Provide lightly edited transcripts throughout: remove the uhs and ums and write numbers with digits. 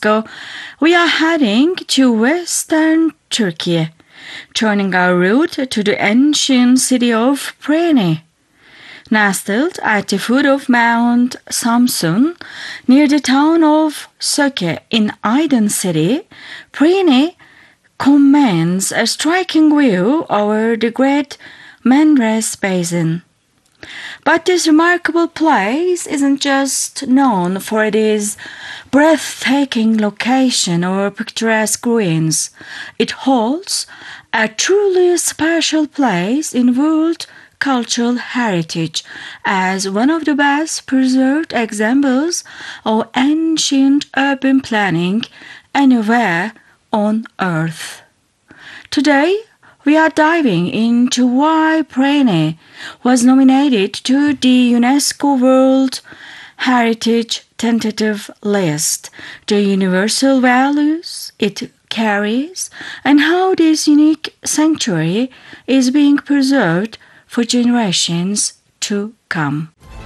UNESCO, we are heading to western Turkey, turning our route to the ancient city of Priene. Nestled at the foot of Mount Samsun, near the town of Söke in Aydın City, Priene commands a striking view over the great Menderes Basin. But this remarkable place isn't just known for its breathtaking location or picturesque ruins. It holds a truly special place in world cultural heritage as one of the best preserved examples of ancient urban planning anywhere on Earth. Today, we are diving into why Priene was nominated to the UNESCO World Heritage Tentative List, the universal values it carries, and how this unique sanctuary is being preserved for generations to come.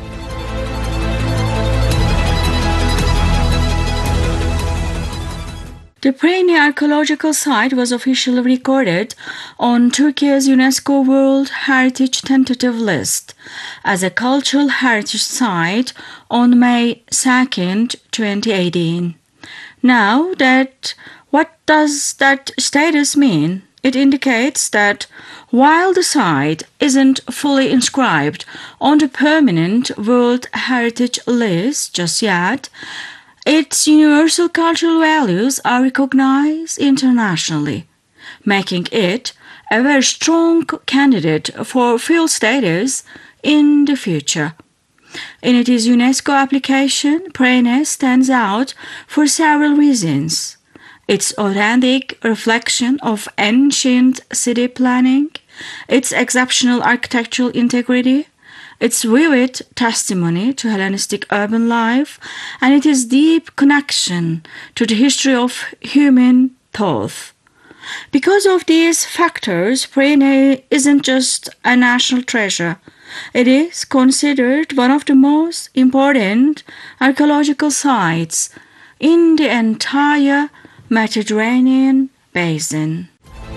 The Priene archaeological site was officially recorded on Turkey's UNESCO World Heritage Tentative List as a cultural heritage site on May 2, 2018. Now, what does that status mean? It indicates that while the site isn't fully inscribed on the permanent World Heritage List just yet, its universal cultural values are recognized internationally, making it a very strong candidate for full status in the future. In its UNESCO application, Priene stands out for several reasons. Its authentic reflection of ancient city planning, its exceptional architectural integrity, its vivid testimony to Hellenistic urban life, and its deep connection to the history of human thought. Because of these factors, Priene isn't just a national treasure. It is considered one of the most important archaeological sites in the entire Mediterranean basin.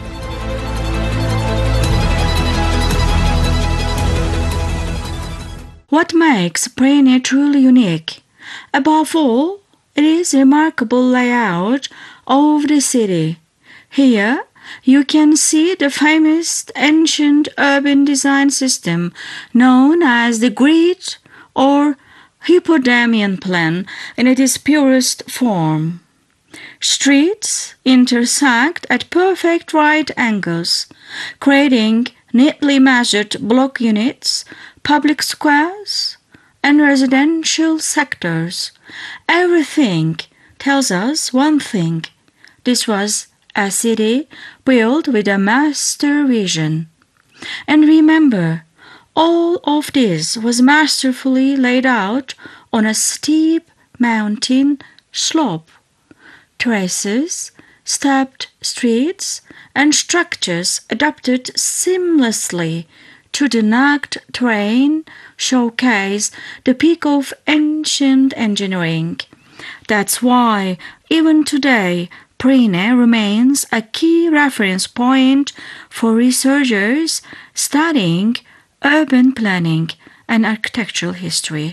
What makes Priene truly unique? Above all, it is a remarkable layout of the city. Here, you can see the famous ancient urban design system known as the grid or Hippodamian plan in its purest form. Streets intersect at perfect right angles, creating neatly measured block units, public squares, and residential sectors. Everything tells us one thing: this was a city built with a master vision. And remember, all of this was masterfully laid out on a steep mountain slope. Terraces, stepped streets, and structures adapted seamlessly to the rugged terrain showcase the peak of ancient engineering. That's why, even today, Priene remains a key reference point for researchers studying urban planning and architectural history.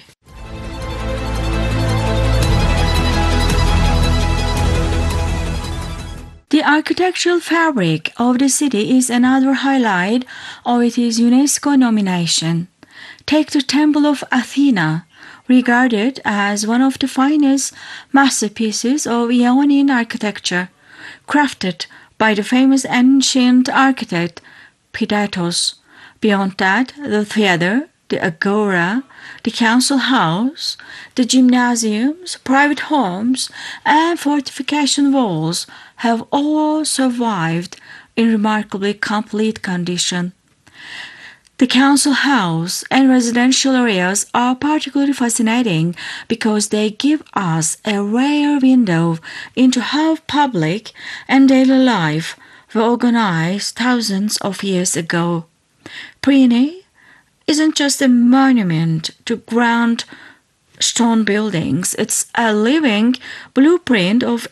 The architectural fabric of the city is another highlight of its UNESCO nomination. Take the Temple of Athena, regarded as one of the finest masterpieces of Ionian architecture, crafted by the famous ancient architect Phidias. Beyond that, the theater, the agora, the council house, the gymnasiums, private homes, and fortification walls have all survived in remarkably complete condition. The council house and residential areas are particularly fascinating because they give us a rare window into how public and daily life were organized thousands of years ago. Priene isn't just a monument to grand stone buildings, it's a living blueprint of